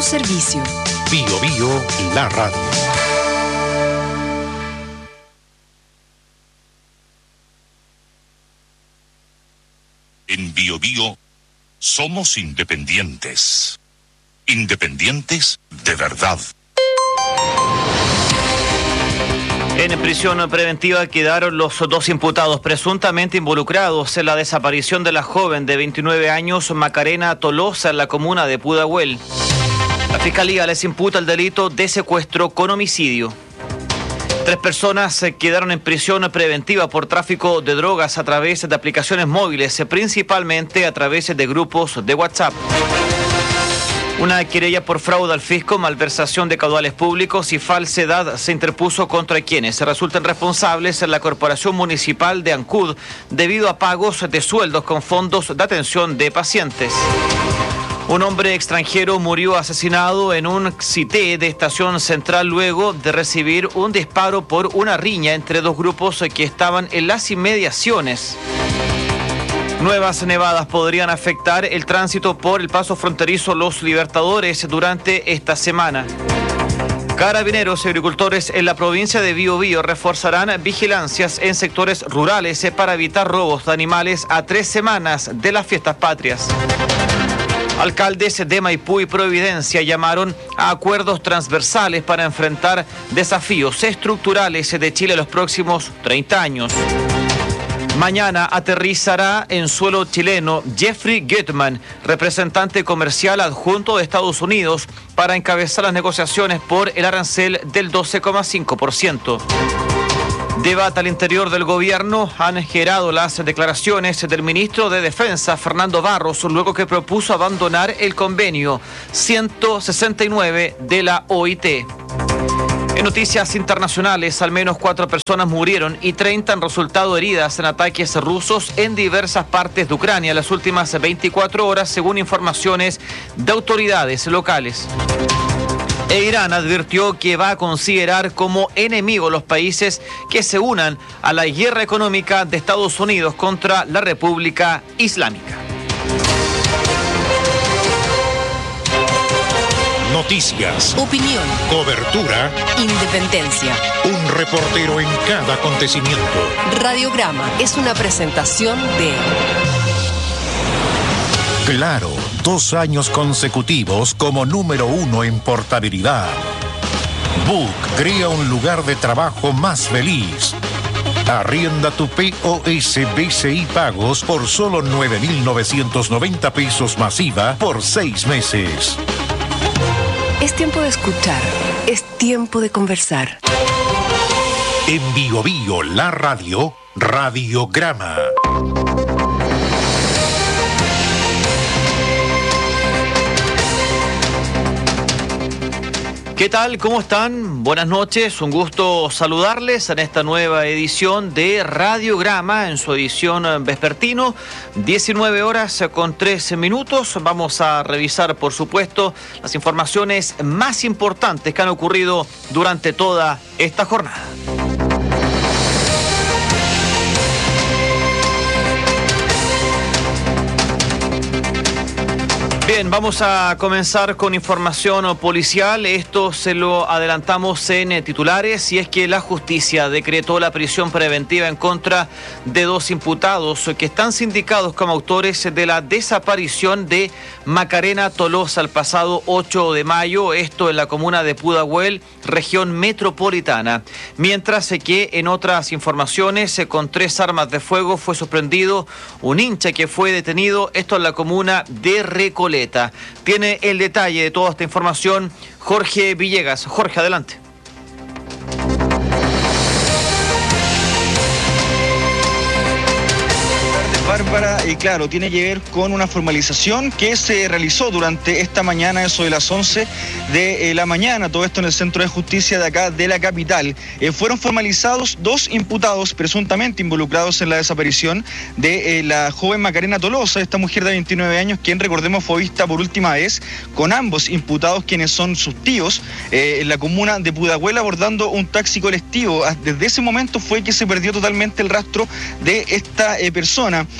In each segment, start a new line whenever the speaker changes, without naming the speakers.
servicio.
Bio Bio, la radio.
En Bio Bio somos independientes. Independientes de verdad.
En prisión preventiva quedaron los dos imputados presuntamente involucrados en la desaparición de la joven de 29 años Macarena Tolosa en la comuna de Pudahuel. La Fiscalía les imputa el delito de secuestro con homicidio. 3 personas quedaron en prisión preventiva por tráfico de drogas a través de aplicaciones móviles, principalmente a través de grupos de WhatsApp. Una querella por fraude al fisco, malversación de caudales públicos y falsedad se interpuso contra quienes se resulten responsables en la Corporación Municipal de Ancud debido a pagos de sueldos con fondos de atención de pacientes. Un hombre extranjero murió asesinado en un CITE de Estación Central luego de recibir un disparo por una riña entre dos grupos que estaban en las inmediaciones. Nuevas nevadas podrían afectar el tránsito por el paso fronterizo Los Libertadores durante esta semana. Carabineros y agricultores en la provincia de Biobío reforzarán vigilancias en sectores rurales para evitar robos de animales a 3 semanas de las fiestas patrias. Alcaldes de Maipú y Providencia llamaron a acuerdos transversales para enfrentar desafíos estructurales de Chile los próximos 30 años. Mañana aterrizará en suelo chileno Jeffrey Gutman, representante comercial adjunto de Estados Unidos, para encabezar las negociaciones por el arancel del 12,5%. Debate al interior del gobierno han generado las declaraciones del ministro de Defensa, Fernando Barros, luego que propuso abandonar el convenio 169 de la OIT. En noticias internacionales, al menos 4 personas murieron y 30 han resultado heridas en ataques rusos en diversas partes de Ucrania en las últimas 24 horas, según informaciones de autoridades locales. Irán advirtió que va a considerar como enemigo los países que se unan a la guerra económica de Estados Unidos contra la República Islámica.
Noticias,
Opinión,
cobertura,
independencia.
un reportero en cada acontecimiento.
Radiograma es una presentación de
Claro, 2 años consecutivos como número 1 en portabilidad. Book crea un lugar de trabajo más feliz. Arrienda tu POS BCI Pagos por solo 9.990 pesos masiva por 6 meses.
Es tiempo de escuchar, es tiempo de conversar.
En Bio Bio, la radio, Radiograma.
¿Qué tal? ¿Cómo están? Buenas noches, un gusto saludarles en esta nueva edición de Radiograma, en su edición vespertino, 19 horas con 13 minutos. Vamos a revisar, por supuesto, las informaciones más importantes que han ocurrido durante toda esta jornada. Bien, vamos a comenzar con información policial. Esto se lo adelantamos en titulares, y es que la justicia decretó la prisión preventiva en contra de 2 imputados que están sindicados como autores de la desaparición de Macarena Tolosa el pasado 8 de mayo, esto en la comuna de Pudahuel, región metropolitana. Mientras que en otras informaciones, con 3 armas de fuego fue sorprendido un hincha que fue detenido, esto en la comuna de Recoleta. Tiene el detalle de toda esta información Jorge Villegas. Jorge, adelante.
Bárbara, y claro, tiene que ver con una formalización que se realizó durante esta mañana, eso de las 11 de la mañana, todo esto en el Centro de Justicia de acá de la capital. Fueron formalizados 2 imputados presuntamente involucrados en la desaparición de la joven Macarena Tolosa, esta mujer de 29 años, quien, recordemos, fue vista por última vez con ambos imputados, quienes son sus tíos, en la comuna de Pudahuel, abordando un taxi colectivo. Desde ese momento fue que se perdió totalmente el rastro de esta persona.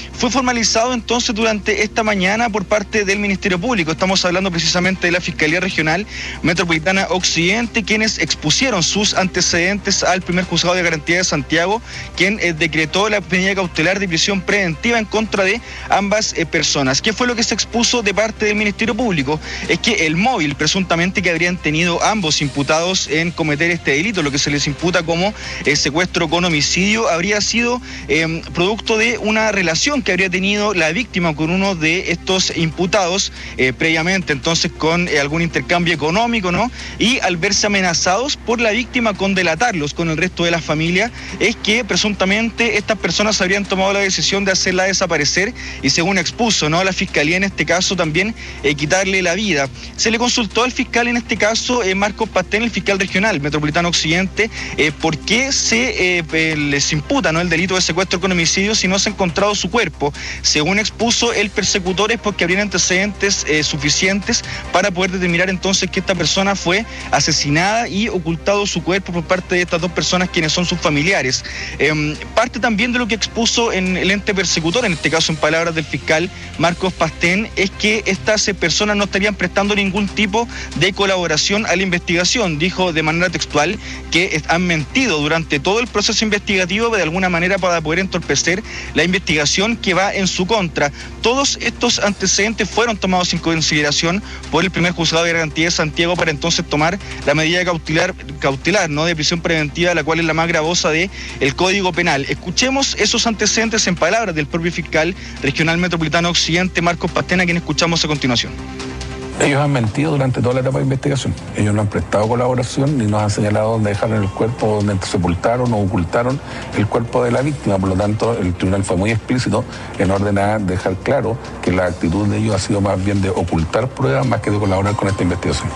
fue formalizado entonces durante esta mañana por parte del Ministerio Público. Estamos hablando precisamente de la Fiscalía Regional Metropolitana Occidente, quienes expusieron sus antecedentes al primer juzgado de garantía de Santiago, quien decretó la medida cautelar de prisión preventiva en contra de ambas personas. ¿Qué fue lo que se expuso de parte del Ministerio Público? Es que el móvil presuntamente que habrían tenido ambos imputados en cometer este delito, lo que se les imputa como secuestro con homicidio, habría sido producto de una relación que habría tenido la víctima con uno de estos imputados previamente, entonces con algún intercambio económico, ¿no? Y al verse amenazados por la víctima con delatarlos con el resto de la familia, es que presuntamente estas personas habrían tomado la decisión de hacerla desaparecer y, según expuso, ¿no?, la Fiscalía en este caso también quitarle la vida. Se le consultó al fiscal en este caso, Marcos Pastén, el fiscal regional Metropolitano Occidente, por qué se les imputa, ¿no?, el delito de secuestro con homicidio si no se ha encontrado su cuerpo. Según expuso el persecutor, es porque habrían antecedentes suficientes para poder determinar entonces que esta persona fue asesinada y ocultado su cuerpo por parte de estas dos personas quienes son sus familiares. Parte también de lo que expuso en el ente persecutor, en este caso en palabras del fiscal Marcos Pastén, es que estas personas no estarían prestando ningún tipo de colaboración a la investigación. Dijo de manera textual que han mentido durante todo el proceso investigativo de alguna manera para poder entorpecer la investigación que va en su contra. Todos estos antecedentes fueron tomados en consideración por el primer juzgado de garantía de Santiago para entonces tomar la medida cautelar, ¿no?, de prisión preventiva, la cual es la más gravosa del Código Penal. Escuchemos esos antecedentes en palabras del propio fiscal regional Metropolitano Occidente, Marcos Pastén, a quien escuchamos a continuación.
Ellos han mentido durante toda la etapa de investigación. Ellos no han prestado colaboración ni nos han señalado dónde dejaron el cuerpo, dónde sepultaron o ocultaron el cuerpo de la víctima. Por lo tanto, el tribunal fue muy explícito en orden a dejar claro que la actitud de ellos ha sido más bien de ocultar pruebas más que de colaborar con esta investigación.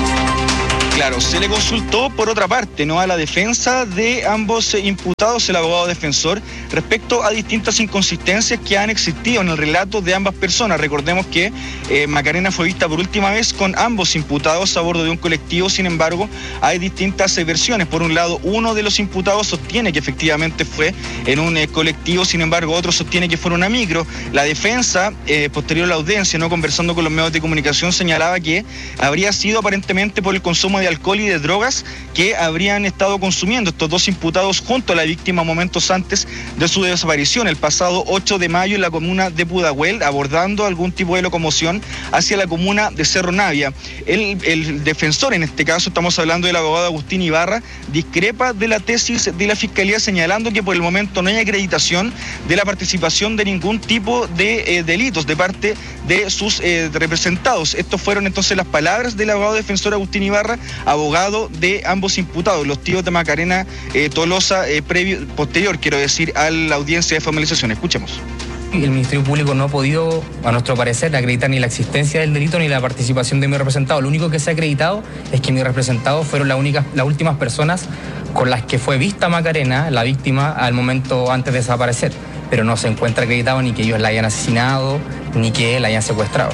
Claro, se le consultó por otra parte, ¿no?, a la defensa de ambos imputados, el abogado defensor, respecto a distintas inconsistencias que han existido en el relato de ambas personas. Recordemos que Macarena fue vista por última vez con ambos imputados a bordo de un colectivo. Sin embargo, hay distintas versiones. Por un lado, uno de los imputados sostiene que efectivamente fue en un colectivo, sin embargo, otro sostiene que fue en una micro. La defensa, posterior a la audiencia, ¿no?, conversando con los medios de comunicación, señalaba que habría sido aparentemente por el consumo de alcohol y de drogas que habrían estado consumiendo estos dos imputados junto a la víctima momentos antes de su desaparición el pasado 8 de mayo en la comuna de Pudahuel, abordando algún tipo de locomoción hacia la comuna de Cerro Navia. El defensor, en este caso estamos hablando del abogado Agustín Ibarra, discrepa de la tesis de la Fiscalía, señalando que por el momento no hay acreditación de la participación de ningún tipo de delitos de parte de sus representados. Estas fueron entonces las palabras del abogado defensor Agustín Ibarra, abogado de ambos imputados, los tíos de Macarena Tolosa, posterior, quiero decir, a la audiencia de formalización. Escuchemos.
El Ministerio Público no ha podido, a nuestro parecer, acreditar ni la existencia del delito ni la participación de mi representado. Lo único que se ha acreditado es que mis representados fueron las últimas personas con las que fue vista Macarena, la víctima, al momento antes de desaparecer. Pero no se encuentra acreditado ni que ellos la hayan asesinado, ni que la hayan secuestrado.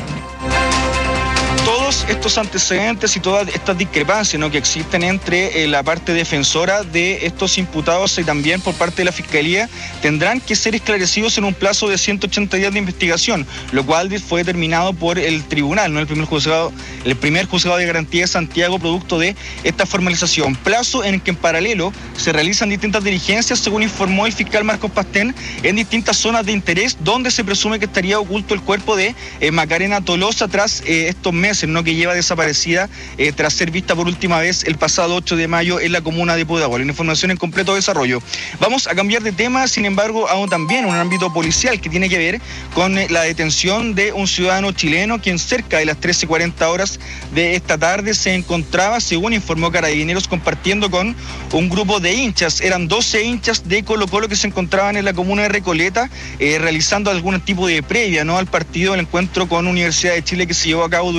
Todos estos antecedentes y todas estas discrepancias, ¿no?, que existen entre la parte defensora de estos imputados y también por parte de la Fiscalía tendrán que ser esclarecidos en un plazo de 180 días de investigación, lo cual fue determinado por el tribunal, ¿no?, el primer juzgado de garantía de Santiago, producto de esta formalización. Plazo en el que en paralelo se realizan distintas diligencias, según informó el fiscal Marcos Pastén, en distintas zonas de interés donde se presume que estaría oculto el cuerpo de Macarena Tolosa tras estos meses, ¿no?, que lleva desaparecida tras ser vista por última vez el pasado 8 de mayo en la comuna de Pudahuel. Una información en completo desarrollo. Vamos a cambiar de tema, sin embargo, aún también un ámbito policial que tiene que ver con la detención de un ciudadano chileno quien cerca de las 13:40 horas de esta tarde se encontraba, según informó Carabineros, compartiendo con un grupo de hinchas. Eran 12 hinchas de Colo-Colo que se encontraban en la comuna de Recoleta realizando algún tipo de previa, ¿no?, al partido, el encuentro con Universidad de Chile que se llevó a cabo durante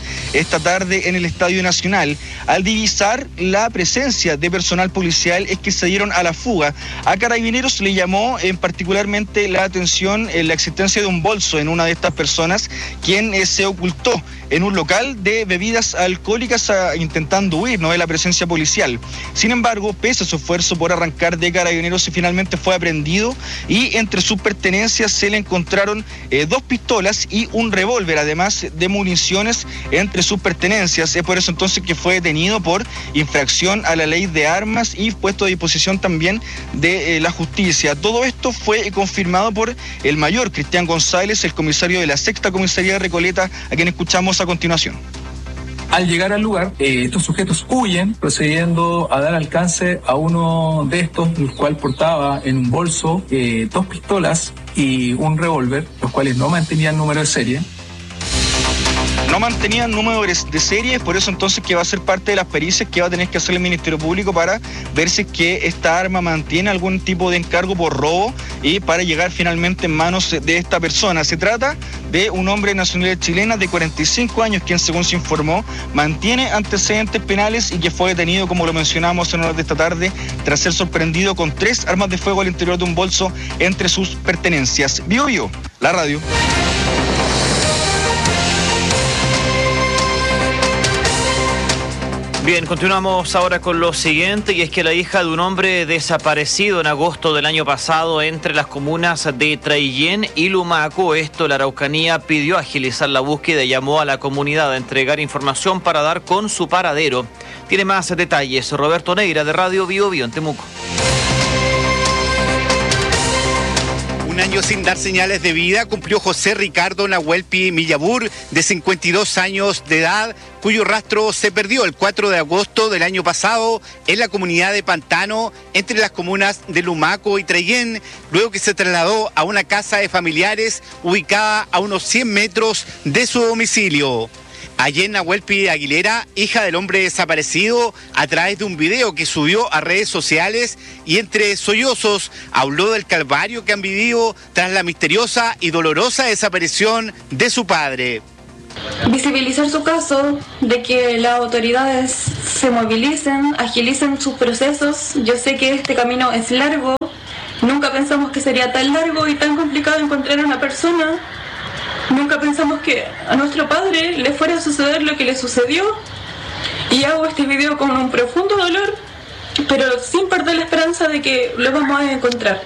esta tarde en el Estadio Nacional. Al divisar la presencia de personal policial es que se dieron a la fuga. A Carabineros le llamó particularmente la atención la existencia de un bolso en una de estas personas, quien se ocultó en un local de bebidas alcohólicas intentando huir, ¿no?, de la presencia policial. Sin embargo, pese a su esfuerzo por arrancar de Carabineros, finalmente fue aprehendido y entre sus pertenencias se le encontraron 2 pistolas y un revólver, además de municiones entre sus pertenencias. Es por eso entonces que fue detenido por infracción a la ley de armas y puesto a disposición también de la justicia. Todo esto fue confirmado por el mayor Cristian González, el comisario de la 6ª Comisaría de Recoleta, a quien escuchamos a continuación.
Al llegar al lugar, estos sujetos huyen, procediendo a dar alcance a uno de estos, el cual portaba en un bolso 2 pistolas y un revólver, los cuales no mantenían número de serie.
No mantenían número de serie, es por eso entonces que va a ser parte de las pericias que va a tener que hacer el Ministerio Público para ver si es que esta arma mantiene algún tipo de encargo por robo y para llegar finalmente en manos de esta persona. Se trata de un hombre de nacionalidad chilena de 45 años, quien según se informó mantiene antecedentes penales y que fue detenido, como lo mencionamos en horas de esta tarde, tras ser sorprendido con 3 armas de fuego al interior de un bolso entre sus pertenencias. Bio Bio, la radio.
Bien, continuamos ahora con lo siguiente, y es que la hija de un hombre desaparecido en agosto del año pasado entre las comunas de Traillén y Lumaco, la Araucanía, pidió agilizar la búsqueda y llamó a la comunidad a entregar información para dar con su paradero. Tiene más detalles Roberto Neira, de Radio Bio Bio en Temuco.
Un año sin dar señales de vida cumplió José Ricardo Nahuelpi Millabur, de 52 años de edad, cuyo rastro se perdió el 4 de agosto del año pasado en la comunidad de Pantano, entre las comunas de Lumaco y Traillén, luego que se trasladó a una casa de familiares ubicada a unos 100 metros de su domicilio. Ayer Nahuelpi Aguilera, hija del hombre desaparecido, a través de un video que subió a redes sociales y entre sollozos habló del calvario que han vivido tras la misteriosa y dolorosa desaparición de su padre.
Visibilizar su caso, de que las autoridades se movilicen, agilicen sus procesos. Yo sé que este camino es largo, nunca pensamos que sería tan largo y tan complicado encontrar a una persona. Nunca pensamos que a nuestro padre le fuera a suceder lo que le sucedió, y hago este video con un profundo dolor, pero sin perder la esperanza de que lo vamos a encontrar.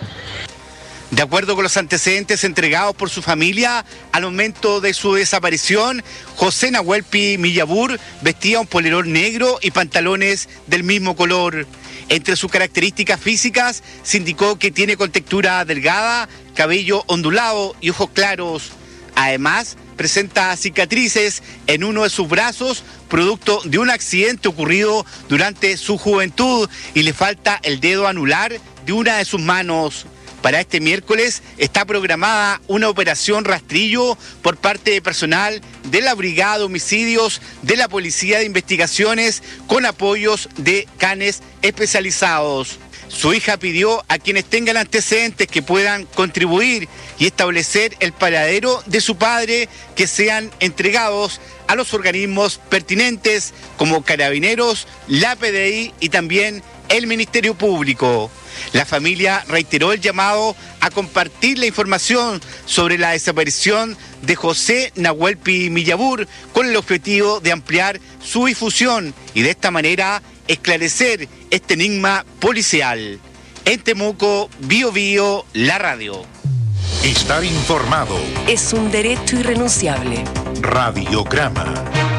De acuerdo con los antecedentes entregados por su familia, al momento de su desaparición, José Nahuelpi Millabur vestía un polerón negro y pantalones del mismo color. Entre sus características físicas se indicó que tiene contextura delgada, cabello ondulado y ojos claros. Además, presenta cicatrices en uno de sus brazos, producto de un accidente ocurrido durante su juventud, y le falta el dedo anular de una de sus manos. Para este miércoles está programada una operación rastrillo por parte de personal de la Brigada de Homicidios de la Policía de Investigaciones con apoyos de canes especializados. Su hija pidió a quienes tengan antecedentes que puedan contribuir y establecer el paradero de su padre que sean entregados a los organismos pertinentes como Carabineros, la PDI y también el Ministerio Público. La familia reiteró el llamado a compartir la información sobre la desaparición de José Nahuelpi Millabur con el objetivo de ampliar su difusión y de esta manera esclarecer este enigma policial. En Temuco, Bio Bio, la radio.
Estar informado
Es un derecho irrenunciable.
Radiograma.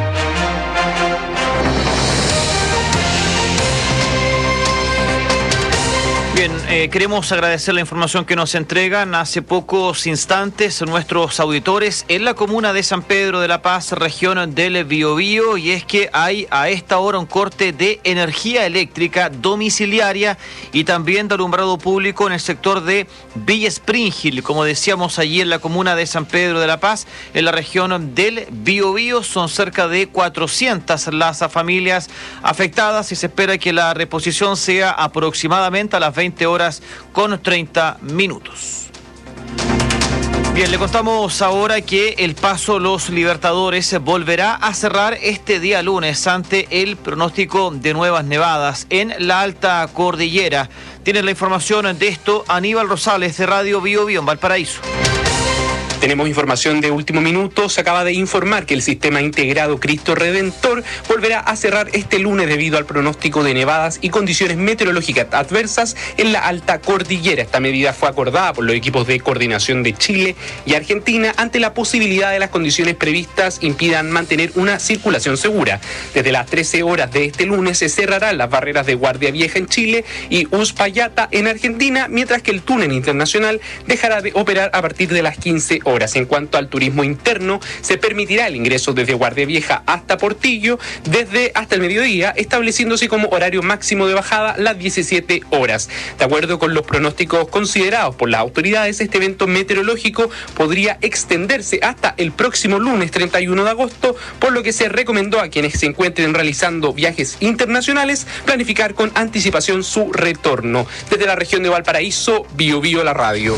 Bien, queremos agradecer la información que nos entregan hace pocos instantes nuestros auditores en la comuna de San Pedro de la Paz, región del Biobío, y es que hay a esta hora un corte de energía eléctrica domiciliaria y también de alumbrado público en el sector de Villa Springhill, como decíamos allí en la comuna de San Pedro de la Paz, en la región del Biobío. Son cerca de 400 las familias afectadas y se espera que la reposición sea aproximadamente a las 20 horas con 30 minutos. Bien, le contamos ahora que el Paso Los Libertadores volverá a cerrar este día lunes ante el pronóstico de nuevas nevadas en la alta cordillera. Tiene la información de esto Aníbal Rosales de Radio Bio Bio en Valparaíso.
Tenemos información de último minuto. Se acaba de informar que el sistema integrado Cristo Redentor volverá a cerrar este lunes debido al pronóstico de nevadas y condiciones meteorológicas adversas en la alta cordillera. Esta medida fue acordada por los equipos de coordinación de Chile y Argentina ante la posibilidad de las condiciones previstas impidan mantener una circulación segura. Desde las 13 horas de este lunes se cerrarán las barreras de Guardia Vieja en Chile y Uspallata en Argentina, mientras que el túnel internacional dejará de operar a partir de las 15 horas. En cuanto al turismo interno, se permitirá el ingreso desde Guardia Vieja hasta Portillo hasta el mediodía, estableciéndose como horario máximo de bajada las 17 horas. De acuerdo con los pronósticos considerados por las autoridades, este evento meteorológico podría extenderse hasta el próximo lunes 31 de agosto, por lo que se recomendó a quienes se encuentren realizando viajes internacionales planificar con anticipación su retorno. Desde la región de Valparaíso, Bio Bio la radio.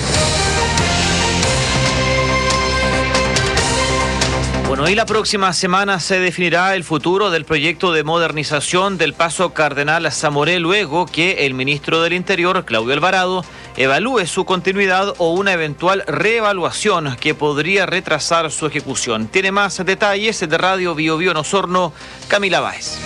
Bueno, y la próxima semana se definirá el futuro del proyecto de modernización del Paso Cardenal Zamoré, luego que el ministro del Interior, Claudio Alvarado, evalúe su continuidad o una eventual reevaluación que podría retrasar su ejecución. Tiene más detalles de Radio Bio Bio en Osorno, Camila Báez.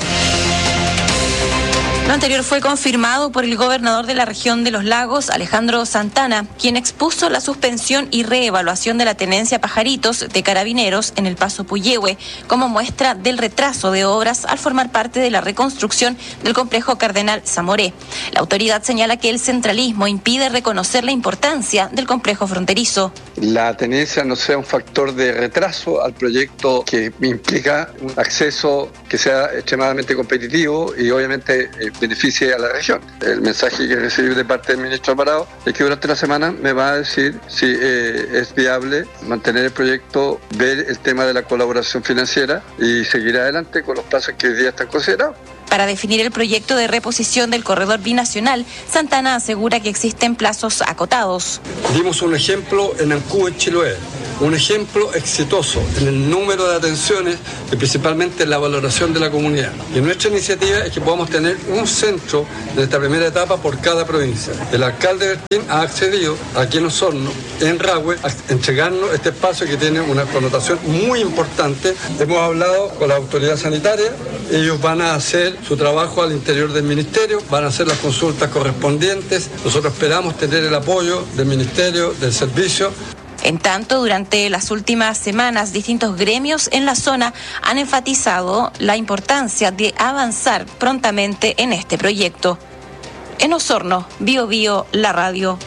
Lo anterior fue confirmado por el gobernador de la región de Los Lagos, Alejandro Santana, quien expuso la suspensión y reevaluación de la tenencia Pajaritos de Carabineros en el Paso Puyehue como muestra del retraso de obras al formar parte de la reconstrucción del complejo Cardenal Zamoré. La autoridad señala que el centralismo impide reconocer la importancia del complejo fronterizo.
La tenencia no sea un factor de retraso al proyecto que implica un acceso que sea extremadamente competitivo y obviamente beneficie a la región. El mensaje que recibí de parte del ministro Alvarado es que durante la semana me va a decir si es viable mantener el proyecto, ver el tema de la colaboración financiera y seguir adelante con los plazos que hoy día están considerados.
Para definir el proyecto de reposición del corredor binacional, Santana asegura que existen plazos acotados.
Dimos un ejemplo en Ancú, en Chiloé, un ejemplo exitoso en el número de atenciones y principalmente en la valoración de la comunidad. Y nuestra iniciativa es que podamos tener un centro en esta primera etapa por cada provincia. El alcalde Bertín ha accedido aquí en Osorno, en Rahue, a entregarnos este espacio que tiene una connotación muy importante. Hemos hablado con la autoridad sanitaria, ellos van a hacer su trabajo al interior del ministerio, van a hacer las consultas correspondientes. Nosotros esperamos tener el apoyo del ministerio, del servicio.
En tanto, durante las últimas semanas, distintos gremios en la zona han enfatizado la importancia de avanzar prontamente en este proyecto. En Osorno, Bio Bio, la radio.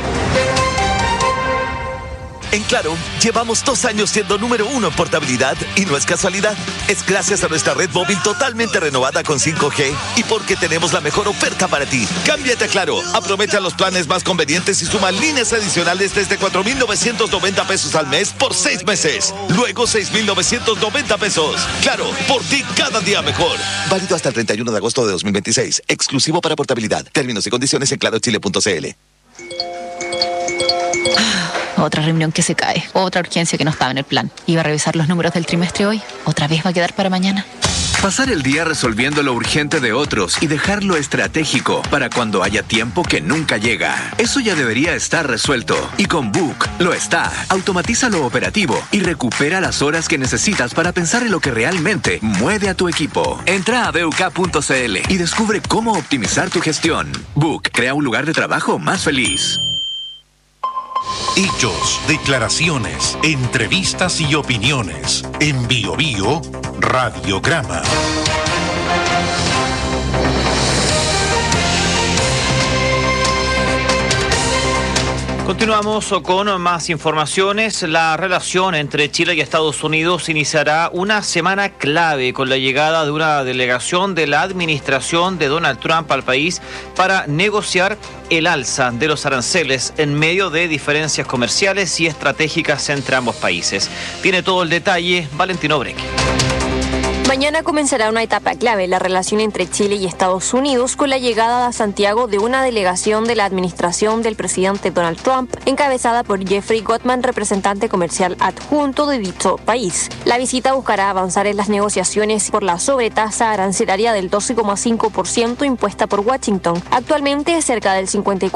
En Claro, llevamos 2 años siendo número 1 en portabilidad y no es casualidad. Es gracias a nuestra red móvil totalmente renovada con 5G y porque tenemos la mejor oferta para ti. Cámbiate a Claro, aprovecha los planes más convenientes y suma líneas adicionales desde 4,990 pesos al mes por 6 meses. Luego 6,990 pesos. Claro, por ti cada día mejor. Válido hasta el 31 de agosto de 2026. Exclusivo para portabilidad. Términos y condiciones en clarochile.cl.
Otra reunión que se cae, otra urgencia que no estaba en el plan. Iba a revisar los números del trimestre hoy, otra vez va a quedar para mañana.
Pasar el día resolviendo lo urgente de otros y dejar lo estratégico para cuando haya tiempo que nunca llega. Eso ya debería estar resuelto. Y con Book lo está. Automatiza lo operativo y recupera las horas que necesitas para pensar en lo que realmente mueve a tu equipo. Entra a BUK.cl y descubre cómo optimizar tu gestión. Book crea un lugar de trabajo más feliz.
Hechos, declaraciones, entrevistas y opiniones. En Bio Bio, Radiograma.
Continuamos con más informaciones. La relación entre Chile y Estados Unidos iniciará una semana clave con la llegada de una delegación de la administración de Donald Trump al país para negociar el alza de los aranceles en medio de diferencias comerciales y estratégicas entre ambos países. Tiene todo el detalle Valentino Breque.
Mañana comenzará una etapa clave en la relación entre Chile y Estados Unidos con la llegada a Santiago de una delegación de la administración del presidente Donald Trump, encabezada por Jeffrey Gottman, representante comercial adjunto de dicho país. La visita buscará avanzar en las negociaciones por la sobretasa arancelaria del 12,5% impuesta por Washington. Actualmente, cerca del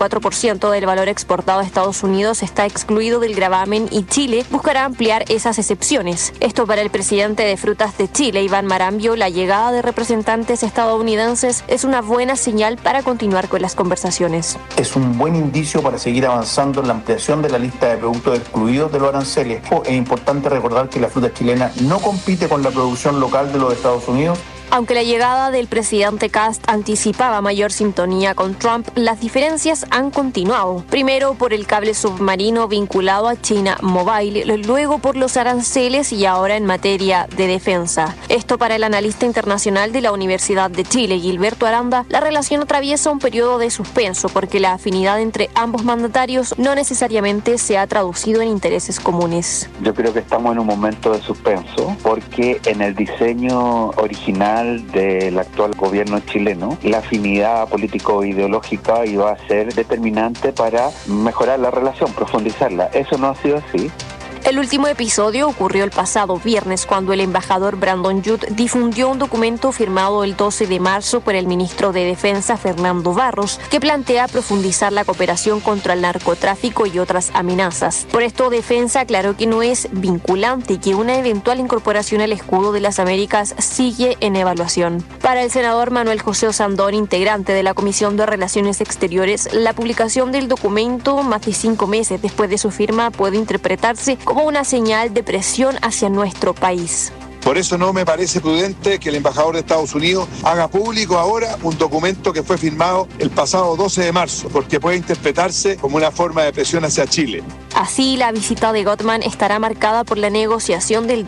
54% del valor exportado a Estados Unidos está excluido del gravamen y Chile buscará ampliar esas excepciones. Esto para el presidente de Frutas de Chile, Iván Marambio, la llegada de representantes estadounidenses es una buena señal para continuar con las conversaciones.
Es un buen indicio para seguir avanzando en la ampliación de la lista de productos excluidos de los aranceles. Es importante recordar que la fruta chilena no compite con la producción local de los Estados Unidos.
Aunque la llegada del presidente Kast anticipaba mayor sintonía con Trump, las diferencias han continuado. Primero por el cable submarino vinculado a China Mobile, luego por los aranceles y ahora en materia de defensa. Esto para el analista internacional de la Universidad de Chile, Gilberto Aranda, la relación atraviesa un periodo de suspenso porque la afinidad entre ambos mandatarios no necesariamente se ha traducido en intereses comunes.
Yo creo que estamos en un momento de suspenso porque en el diseño original del actual gobierno chileno, la afinidad político-ideológica iba a ser determinante para mejorar la relación, profundizarla. Eso no ha sido así.
El último episodio ocurrió el pasado viernes cuando el embajador Brandon Judd difundió un documento firmado el 12 de marzo por el ministro de Defensa Fernando Barros que plantea profundizar la cooperación contra el narcotráfico y otras amenazas. Por esto, Defensa aclaró que no es vinculante y que una eventual incorporación al escudo de las Américas sigue en evaluación. Para el senador Manuel José Osandón, integrante de la Comisión de Relaciones Exteriores, la publicación del documento más de 5 meses después de su firma puede interpretarse como una señal de presión hacia nuestro país.
Por eso no me parece prudente que el embajador de Estados Unidos haga público ahora un documento que fue firmado el pasado 12 de marzo, porque puede interpretarse como una forma de presión hacia Chile.
Así, la visita de Gottman estará marcada por la negociación del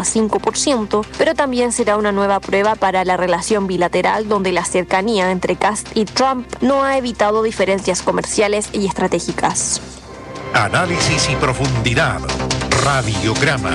12,5%, pero también será una nueva prueba para la relación bilateral donde la cercanía entre Kast y Trump no ha evitado diferencias comerciales y estratégicas.
Análisis y profundidad. Radiograma.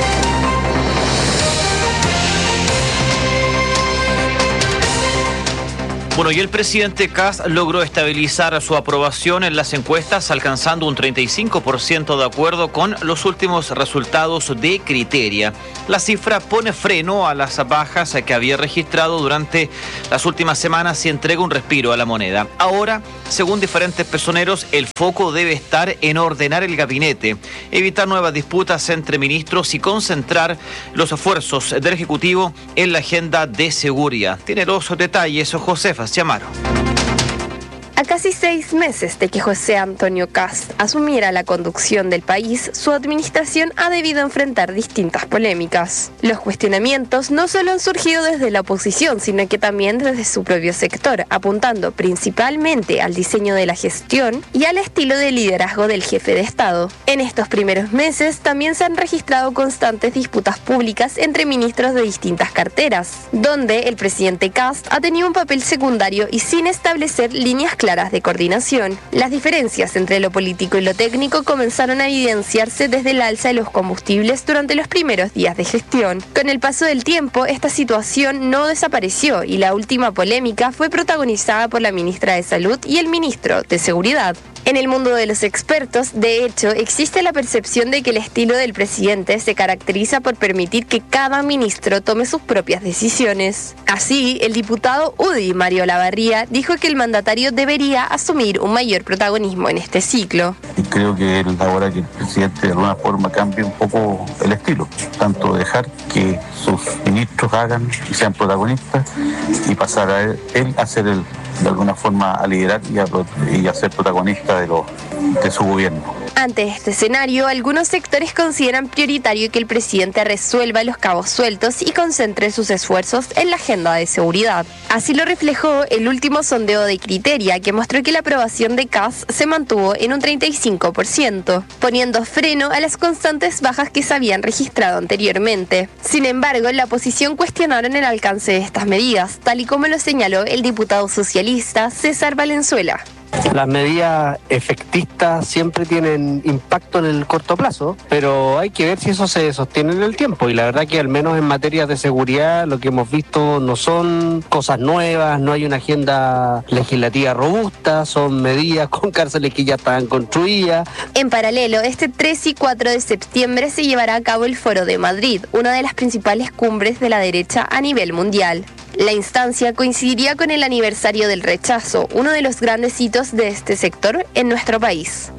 Bueno, y el presidente Kast logró estabilizar su aprobación en las encuestas, alcanzando un 35% de acuerdo con los últimos resultados de Criteria. La cifra pone freno a las bajas que había registrado durante las últimas semanas y entrega un respiro a la moneda. Ahora, según diferentes personeros, el foco debe estar en ordenar el gabinete, evitar nuevas disputas entre ministros y concentrar los esfuerzos del Ejecutivo en la agenda de seguridad. Tiene los detalles Josefa Chamaro.
A casi 6 meses de que José Antonio Kast asumiera la conducción del país, su administración ha debido enfrentar distintas polémicas. Los cuestionamientos no solo han surgido desde la oposición, sino que también desde su propio sector, apuntando principalmente al diseño de la gestión y al estilo de liderazgo del jefe de Estado. En estos primeros meses también se han registrado constantes disputas públicas entre ministros de distintas carteras, donde el presidente Kast ha tenido un papel secundario y sin establecer líneas claras de coordinación. Las diferencias entre lo político y lo técnico comenzaron a evidenciarse desde el alza de los combustibles durante los primeros días de gestión. Con el paso del tiempo, esta situación no desapareció y la última polémica fue protagonizada por la ministra de Salud y el ministro de Seguridad. En el mundo de los expertos, de hecho, existe la percepción de que el estilo del presidente se caracteriza por permitir que cada ministro tome sus propias decisiones. Así, el diputado UDI, Mario Olavarría, dijo que el mandatario debería asumir un mayor protagonismo en este ciclo.
Y creo que es la hora que el presidente de alguna forma cambie un poco el estilo, tanto dejar que sus ministros hagan y sean protagonistas y pasar a él a ser de alguna forma a liderar y a ser protagonista de su gobierno.
Ante este escenario, algunos sectores consideran prioritario que el presidente resuelva los cabos sueltos y concentre sus esfuerzos en la agenda de seguridad. Así lo reflejó el último sondeo de Criteria, que mostró que la aprobación de Kast se mantuvo en un 35%, poniendo freno a las constantes bajas que se habían registrado anteriormente. Sin embargo, la oposición cuestionaron el alcance de estas medidas, tal y como lo señaló el diputado socialista César Valenzuela.
Las medidas efectistas siempre tienen impacto en el corto plazo, pero hay que ver si eso se sostiene en el tiempo. Y la verdad que al menos en materia de seguridad lo que hemos visto no son cosas nuevas, no hay una agenda legislativa robusta, son medidas con cárceles que ya estaban construidas.
En paralelo, este 3 y 4 de septiembre se llevará a cabo el Foro de Madrid, una de las principales cumbres de la derecha a nivel mundial. La instancia coincidiría con el aniversario del rechazo, uno de los grandes hitos de este sector en nuestro país.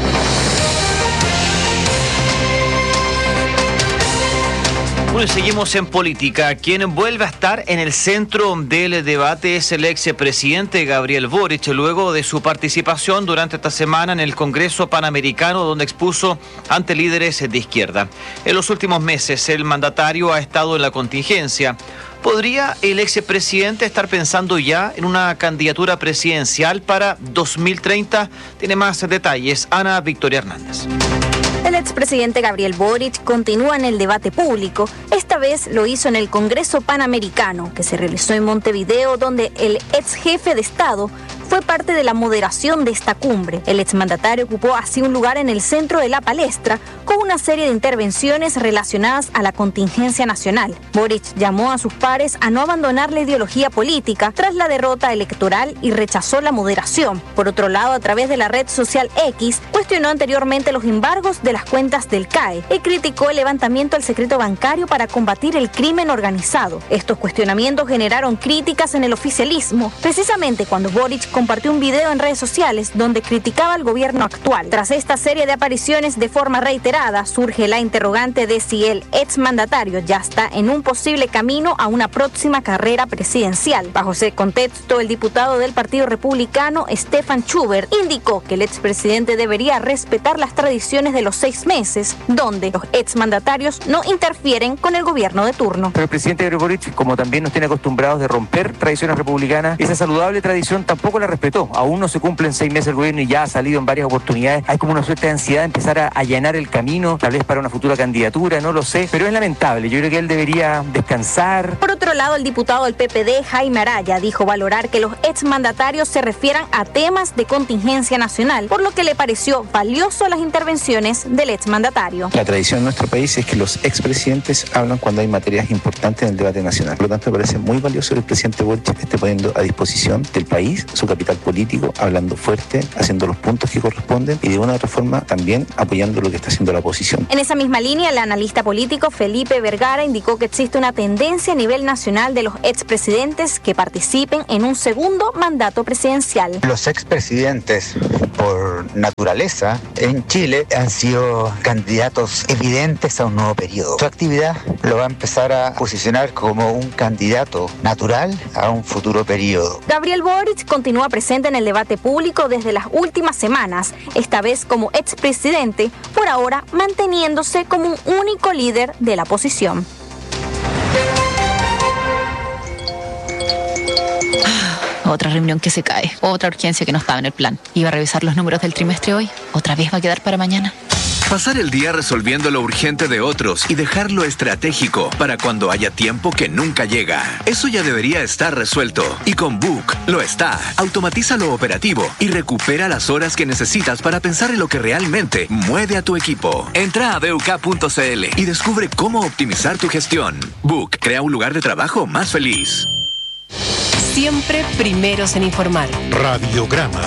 Bueno, seguimos en política. Quien vuelve a estar en el centro del debate es el expresidente Gabriel Boric, luego de su participación durante esta semana en el Congreso Panamericano, donde expuso ante líderes de izquierda. En los últimos meses, el mandatario ha estado en la contingencia. ¿Podría el expresidente estar pensando ya en una candidatura presidencial para 2030? Tiene más detalles Ana Victoria Hernández.
El expresidente Gabriel Boric continúa en el debate público. Esta vez lo hizo en el Congreso Panamericano, que se realizó en Montevideo, donde el ex jefe de Estado fue parte de la moderación de esta cumbre. El exmandatario ocupó así un lugar en el centro de la palestra con una serie de intervenciones relacionadas a la contingencia nacional. Boric llamó a sus pares a no abandonar la ideología política tras la derrota electoral y rechazó la moderación. Por otro lado, a través de la red social X, cuestionó anteriormente los embargos de las cuentas del CAE y criticó el levantamiento del secreto bancario para combatir el crimen organizado. Estos cuestionamientos generaron críticas en el oficialismo, precisamente cuando Boric compartió un video en redes sociales donde criticaba al gobierno actual. Tras esta serie de apariciones de forma reiterada, surge la interrogante de si el exmandatario ya está en un posible camino a una próxima carrera presidencial. Bajo ese contexto, el diputado del Partido Republicano, Stefan Schubert, indicó que el expresidente debería respetar las tradiciones de los 6 meses, donde los exmandatarios no interfieren con el gobierno de turno.
Pero el presidente Gabriel Boric, como también nos tiene acostumbrados de romper tradiciones republicanas, esa saludable tradición tampoco la respetó. Aún no se cumplen 6 meses el gobierno y ya ha salido en varias oportunidades. Hay como una suerte de ansiedad de empezar a allanar el camino, tal vez para una futura candidatura, no lo sé, pero es lamentable. Yo creo que él debería descansar.
Por otro lado, el diputado del PPD, Jaime Araya, dijo valorar que los exmandatarios se refieran a temas de contingencia nacional, por lo que le pareció valioso las intervenciones del exmandatario.
La tradición en nuestro país es que los expresidentes hablan cuando hay materias importantes en el debate nacional. Por lo tanto, me parece muy valioso que el presidente Boric esté poniendo a disposición del país su capital político, hablando fuerte, haciendo los puntos que corresponden y de una u otra forma también apoyando lo que está haciendo la oposición.
En esa misma línea, el analista político Felipe Vergara indicó que existe una tendencia a nivel nacional de los expresidentes que participen en un segundo mandato presidencial.
Los expresidentes, por naturaleza, en Chile han sido candidatos evidentes a un nuevo periodo. Su actividad lo va a empezar a posicionar como un candidato natural a un futuro periodo.
Gabriel Boric continúa presente en el debate público desde las últimas semanas, esta vez como expresidente, por ahora manteniéndose como un único líder de la oposición.
Otra reunión que se cae, otra urgencia que no estaba en el plan. Iba a revisar los números del trimestre hoy, otra vez va a quedar para mañana.
Pasar el día resolviendo lo urgente de otros y dejar lo estratégico para cuando haya tiempo que nunca llega. Eso ya debería estar resuelto. Y con Book lo está. Automatiza lo operativo y recupera las horas que necesitas para pensar en lo que realmente mueve a tu equipo. Entra a buk.cl y descubre cómo optimizar tu gestión. Book crea un lugar de trabajo más feliz.
Siempre primeros en informar.
Radiograma.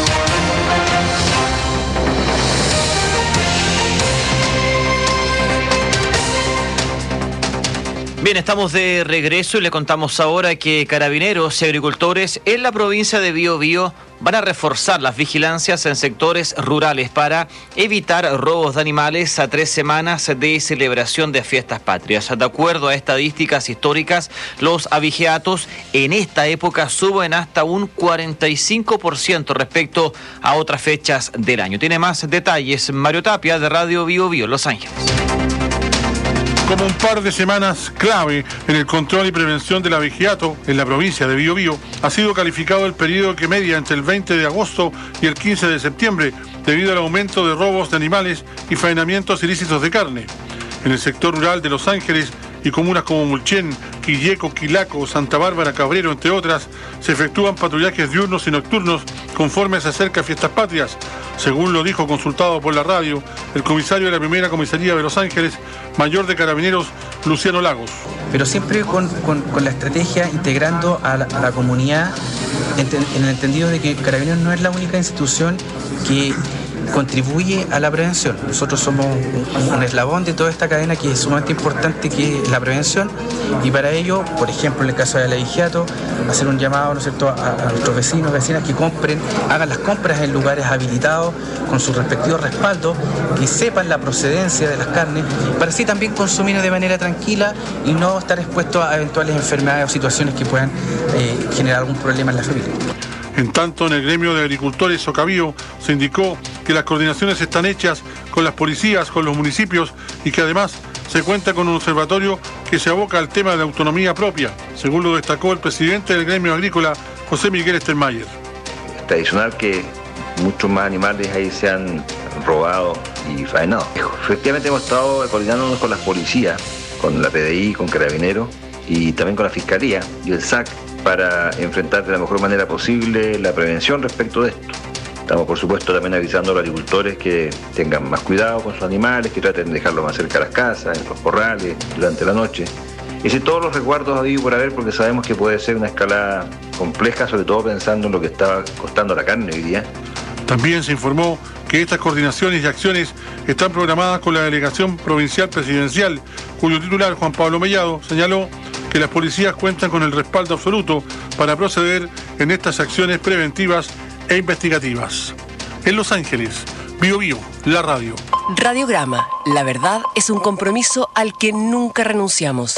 Bien, estamos de regreso y le contamos ahora que carabineros y agricultores en la provincia de Biobío van a reforzar las vigilancias en sectores rurales para evitar robos de animales a 3 semanas de celebración de fiestas patrias. De acuerdo a estadísticas históricas, los abigeatos en esta época suben hasta un 45% respecto a otras fechas del año. Tiene más detalles Mario Tapia de Radio Biobío, Los Ángeles.
Como un par de semanas clave en el control y prevención del abigeato en la provincia de Biobío, ha sido calificado el periodo que media entre el 20 de agosto y el 15 de septiembre, debido al aumento de robos de animales y faenamientos ilícitos de carne. En el sector rural de Los Ángeles y comunas como Mulchen, Quilleco, Quilaco, Santa Bárbara, Cabrero, entre otras, se efectúan patrullajes diurnos y nocturnos conforme se acerca a Fiestas Patrias, según lo dijo consultado por la radio el comisario de la primera comisaría de Los Ángeles, mayor de Carabineros, Luciano Lagos.
Pero siempre con la estrategia integrando a la comunidad en el entendido de que Carabineros no es la única institución que contribuye a la prevención. Nosotros somos un eslabón de toda esta cadena que es sumamente importante, que es la prevención, y para ello, por ejemplo, en el caso de la Vigiato, hacer un llamado, ¿no es cierto?, a nuestros vecinos, vecinas que hagan las compras en lugares habilitados con sus respectivos respaldos, que sepan la procedencia de las carnes, para así también consumir de manera tranquila y no estar expuestos a eventuales enfermedades o situaciones que puedan generar algún problema en la familia.
En tanto, en el gremio de agricultores Socavío se indicó que las coordinaciones están hechas con las policías, con los municipios y que además se cuenta con un observatorio que se aboca al tema de la autonomía propia, según lo destacó el presidente del gremio agrícola, José Miguel Stermayer.
Es tradicional que muchos más animales ahí se han robado y faenado. Efectivamente hemos estado coordinándonos con las policías, con la PDI, con Carabineros y también con la Fiscalía y el SAC para enfrentar de la mejor manera posible la prevención respecto de esto. Estamos, por supuesto, también avisando a los agricultores que tengan más cuidado con sus animales, que traten de dejarlos más cerca de las casas, en los corrales, durante la noche. Y todos los resguardos habidos por haber, porque sabemos que puede ser una escalada compleja, sobre todo pensando en lo que está costando la carne hoy día.
También se informó que estas coordinaciones y acciones están programadas con la Delegación Provincial Presidencial, cuyo titular, Juan Pablo Mellado, señaló que las policías cuentan con el respaldo absoluto para proceder en estas acciones preventivas e investigativas. En Los Ángeles, Bio Bio, la radio.
Radiograma, la verdad es un compromiso al que nunca renunciamos.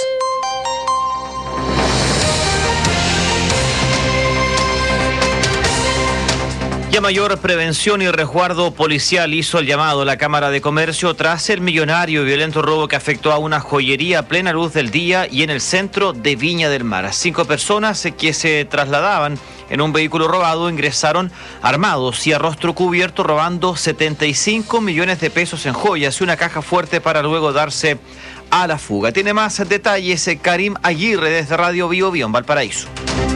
Y a mayor prevención y resguardo policial hizo el llamado a la Cámara de Comercio tras el millonario y violento robo que afectó a una joyería a plena luz del día y en el centro de Viña del Mar. 5 personas que se trasladaban en un vehículo robado ingresaron armados y a rostro cubierto robando 75 millones de pesos en joyas y una caja fuerte para luego darse a la fuga. Tiene más detalles Karim Aguirre desde Radio Bio Bio en Valparaíso.